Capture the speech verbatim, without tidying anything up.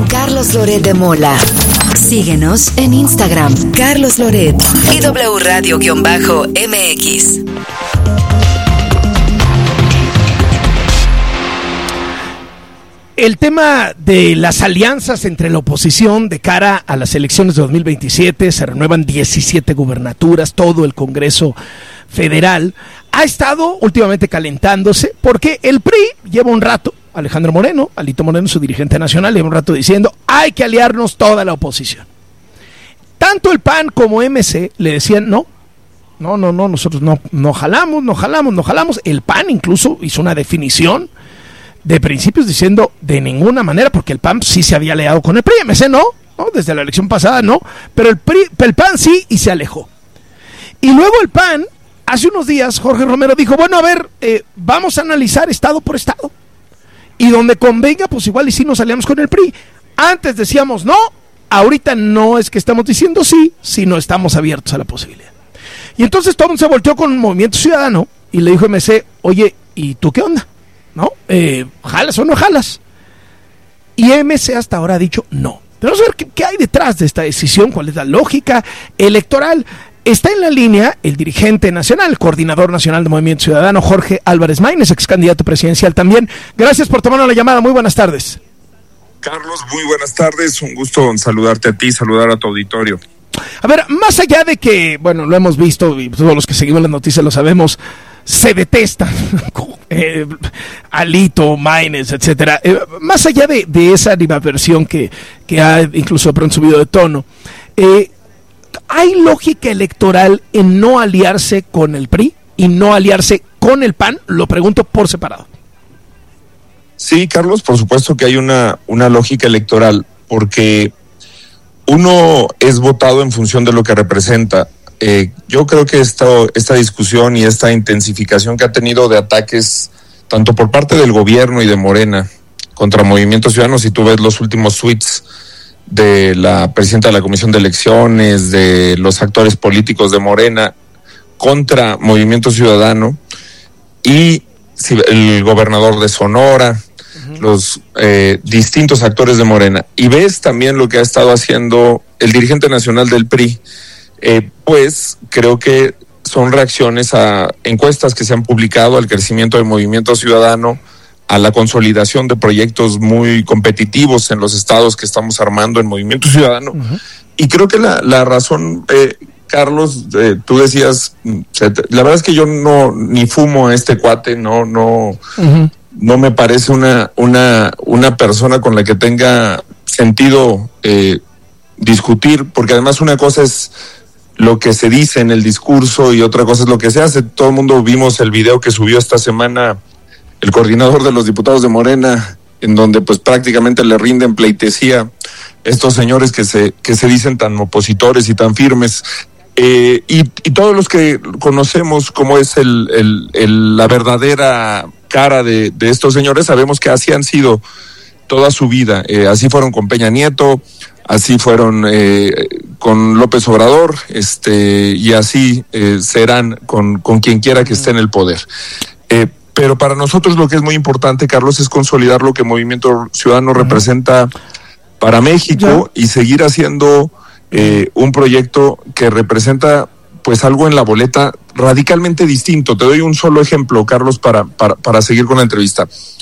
con Carlos Loret de Mola. Síguenos en Instagram, Carlos Loret y W Radio-M X. El tema de las alianzas entre la oposición de cara a las elecciones de dos mil veintisiete, se renuevan diecisiete gubernaturas, todo el Congreso Federal, ha estado últimamente calentándose porque el P R I lleva un rato, Alejandro Moreno, Alito Moreno, su dirigente nacional, lleva un rato diciendo hay que aliarnos toda la oposición. Tanto el P A N como M C le decían no, no, no, no, nosotros no, no jalamos, no jalamos, no jalamos. El P A N incluso hizo una definición de principios diciendo de ninguna manera, porque el P A N sí se había aliado con el P R I, M C no, no, desde la elección pasada no, pero el, P R I, el P A N sí y se alejó. Y luego el P A N, hace unos días, Jorge Romero dijo, bueno, a ver, eh, vamos a analizar estado por estado, y donde convenga, pues igual y sí nos aliamos con el P R I. Antes decíamos no, ahorita no es que estamos diciendo sí, sino estamos abiertos a la posibilidad. Y entonces todo el mundo se volteó con Movimiento Ciudadano, y le dijo a M C, oye, ¿y tú qué onda? ¿No? Eh, ¿Jalas o no jalas? Y M C hasta ahora ha dicho no. Pero vamos a ver qué, qué hay detrás de esta decisión, cuál es la lógica electoral. Está en la línea el dirigente nacional, coordinador nacional de Movimiento Ciudadano, Jorge Álvarez Maínez, ex candidato presidencial también. Gracias por tomarnos la llamada, muy buenas tardes. Carlos, muy buenas tardes, un gusto saludarte a ti, saludar a tu auditorio. A ver, más allá de que, bueno, lo hemos visto y todos los que seguimos las noticias lo sabemos, se detestan, eh, Alito, Maínez, etcétera. Eh, más allá de, de esa animadversión que, que ha incluso de pronto subido de tono, eh, ¿hay lógica electoral en no aliarse con el P R I y no aliarse con el P A N? Lo pregunto por separado. Sí, Carlos, por supuesto que hay una, una lógica electoral, porque uno es votado en función de lo que representa. Eh, yo creo que esta, esta discusión y esta intensificación que ha tenido de ataques tanto por parte del gobierno y de Morena contra Movimiento Ciudadano, si tú ves los últimos tweets de la presidenta de la Comisión de Elecciones, de los actores políticos de Morena contra Movimiento Ciudadano y el gobernador de Sonora, uh-huh. los eh, distintos actores de Morena, y ves también lo que ha estado haciendo el dirigente nacional del P R I, Eh, pues creo que son reacciones a encuestas que se han publicado, al crecimiento del Movimiento Ciudadano, a la consolidación de proyectos muy competitivos en los estados que estamos armando en Movimiento Ciudadano. Uh-huh. Y creo que la, la razón, eh, Carlos, eh, tú decías, la verdad es que yo no ni fumo a este cuate, no, no, uh-huh. no me parece una, una, una persona con la que tenga sentido eh, discutir, porque además una cosa es lo que se dice en el discurso y otra cosa es lo que se hace. Todo el mundo vimos el video que subió esta semana el coordinador de los diputados de Morena, en donde pues prácticamente le rinden pleitesía estos señores que se que se dicen tan opositores y tan firmes. Eh, y, y todos los que conocemos cómo es el, el, el la verdadera cara de, de estos señores, sabemos que así han sido toda su vida. Eh, así fueron con Peña Nieto, así fueron eh, con López Obrador, este, y así eh, serán con, con quien quiera que esté en el poder. Eh, pero para nosotros lo que es muy importante, Carlos, es consolidar lo que Movimiento Ciudadano representa para México y seguir haciendo eh, un proyecto que representa pues algo en la boleta radicalmente distinto. Te doy un solo ejemplo, Carlos, para, para, para seguir con la entrevista.